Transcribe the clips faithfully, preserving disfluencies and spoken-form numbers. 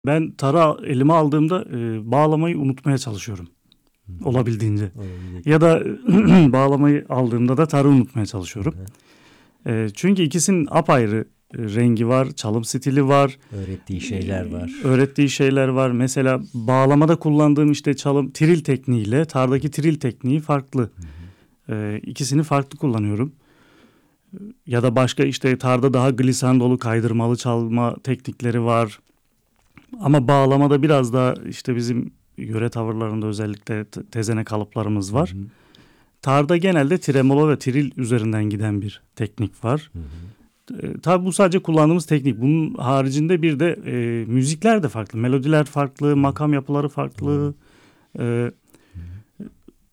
Ben tara elime aldığımda e, bağlamayı unutmaya çalışıyorum. Hı. Olabildiğince. Olabildiğince. Ya da bağlamayı aldığımda da tarı unutmaya çalışıyorum. E, çünkü ikisinin apayrı rengi var, çalım stili var. Öğrettiği şeyler var. Öğrettiği şeyler var. Mesela bağlamada kullandığım işte çalım tril tekniğiyle tardaki tril tekniği farklı. Hı hı. E, ikisini farklı kullanıyorum. Ya da başka işte tarda daha glisandolu kaydırmalı çalma teknikleri var. Ama bağlamada biraz daha işte bizim yöre tavırlarında özellikle tezene kalıplarımız var. Hı hı. Tarda genelde tremolo ve tril üzerinden giden bir teknik var. Hı hı. E, tabii bu sadece kullandığımız teknik. Bunun haricinde bir de e, müzikler de farklı. Melodiler farklı, makam yapıları farklı. Hı hı. E,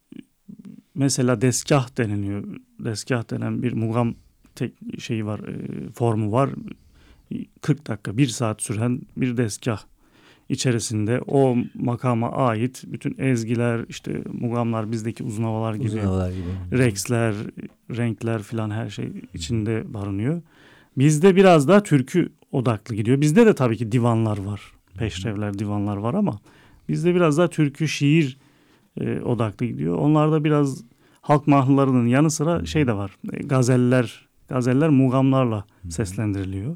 mesela deskah deniliyor. Deskah denen bir mugam tek şeyi var, e, formu var. kırk dakika, bir saat süren bir deskah. İçerisinde o makama ait bütün ezgiler, işte mugamlar, bizdeki uzun havalar gibi, uzun havalar gibi. Reksler, renkler filan her şey içinde barınıyor. Bizde biraz daha türkü odaklı gidiyor. Bizde de tabii ki divanlar var. Peşrevler, divanlar var ama bizde biraz daha türkü, şiir e, odaklı gidiyor. Onlarda biraz halk mahlılarının yanı sıra şey de var. E, gazeller, gazeller mugamlarla seslendiriliyor.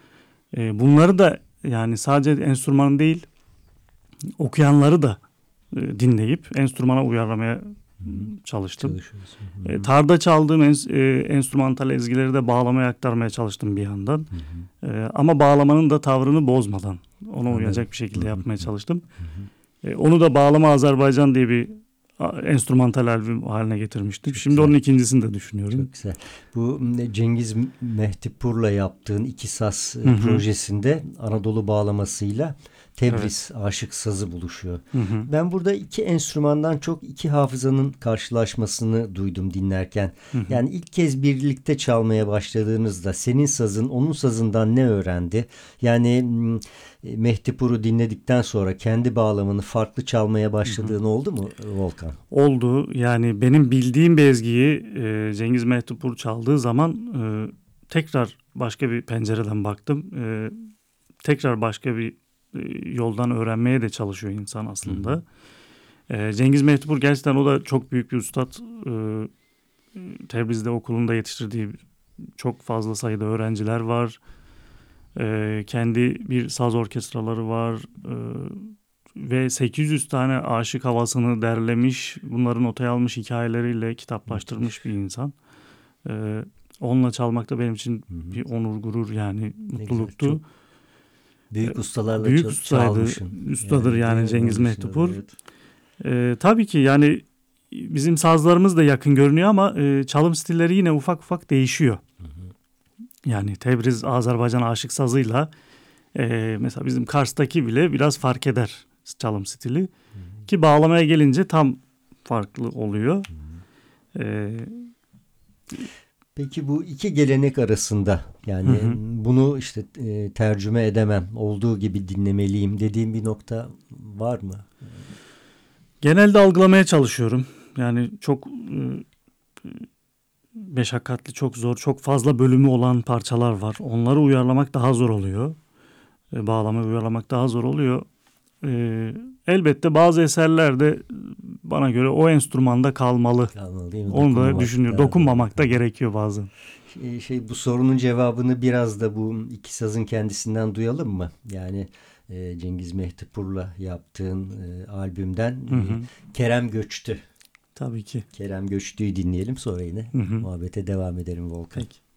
E, bunları da yani sadece enstrüman değil, okuyanları da e, dinleyip enstrümana uyarlamaya Hı-hı. çalıştım. E, tarda çaldığım en, e, enstrümantal ezgileri de bağlamaya aktarmaya çalıştım bir yandan. E, ama bağlamanın da tavrını bozmadan ona Anladım. uyacak bir şekilde Hı-hı. yapmaya çalıştım. E, onu da Bağlama Azerbaycan diye bir enstrümantal albüm haline getirmiştim. Çok Şimdi güzel. Onun ikincisini de düşünüyorum. Çok güzel. Bu Cengiz Mehtipur'la yaptığın İki Saz Hı-hı. projesinde Anadolu bağlamasıyla Tebriz evet. Aşık Sazı buluşuyor. Hı-hı. Ben burada iki enstrümandan çok iki hafızanın karşılaşmasını duydum dinlerken. Hı-hı. Yani ilk kez birlikte çalmaya başladığınızda senin sazın onun sazından ne öğrendi? Yani Mehtipur'u dinledikten sonra kendi bağlamını farklı çalmaya başladığın Hı-hı. oldu mu Volkan? Oldu. Yani benim bildiğim bir ezgiyi e, Cengiz Mehtipur çaldığı zaman e, tekrar başka bir pencereden baktım. E, tekrar başka bir e, yoldan öğrenmeye de çalışıyor insan aslında. E, Cengiz Mehtipur gerçekten o da çok büyük bir üstad. E, Tebriz'de okulunda yetiştirdiği çok fazla sayıda öğrenciler var. E, kendi bir saz orkestraları var. E, ve sekiz yüz tane aşık havasını derlemiş, bunları notaya almış, hikayeleriyle kitaplaştırmış bir insan. Ee, onunla çalmak da benim için Hı-hı. bir onur, gurur yani mutluluktu. Güzel, büyük ustalarla büyük çal- ustaydı, çalmışsın. ustadır yani, yani Cengiz Mehtipur. Evet. Ee, tabii ki yani bizim sazlarımız da yakın görünüyor ama e, çalım stilleri yine ufak ufak değişiyor. Hı-hı. Yani Tebriz Azerbaycan aşık sazıyla e, mesela bizim Kars'taki bile biraz fark eder çalım stili. Hı-hı. Ki bağlamaya gelince tam farklı oluyor. Ee, Peki bu iki gelenek arasında yani hı hı. bunu işte e, tercüme edemem, olduğu gibi dinlemeliyim dediğim bir nokta var mı? Genelde algılamaya çalışıyorum. Yani çok e, meşakkatli, çok zor, çok fazla bölümü olan parçalar var. Onları uyarlamak daha zor oluyor. E, bağlamayı uyarlamak daha zor oluyor. E, elbette bazı eserlerde bana göre o enstrümanda kalmalı. Kalmalı değil mi? Onu da düşünüyorum. Dokunmamak da gerekiyor bazen. Şey, şey bu sorunun cevabını biraz da bu iki sazın kendisinden duyalım mı? Yani e, Cengiz Mehtipur'la yaptığın e, albümden hı hı. E, Kerem Göçtü. Tabii ki. Kerem Göçtü'yü dinleyelim, sonra yine hı hı. muhabbete devam edelim Volkan. Peki.